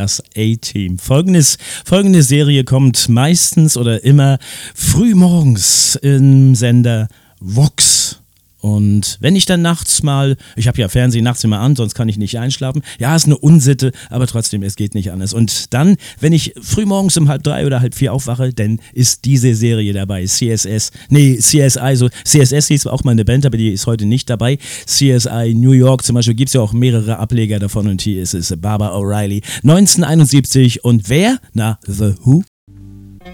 das A-Team. Folgende Serie kommt meistens oder immer frühmorgens im Sender Vox. Und wenn ich dann nachts mal, ich habe ja Fernsehen nachts immer an, sonst kann ich nicht einschlafen. Ja, ist eine Unsitte, aber trotzdem, es geht nicht anders. Und dann, wenn ich frühmorgens um 3:30 oder 3:30 aufwache, dann ist diese Serie dabei. CSI, so CSS hieß auch mal eine Band, aber die ist heute nicht dabei. CSI New York zum Beispiel, gibt es ja auch mehrere Ableger davon und hier ist es Barbara O'Reilly. 1971 und wer? Na, The Who?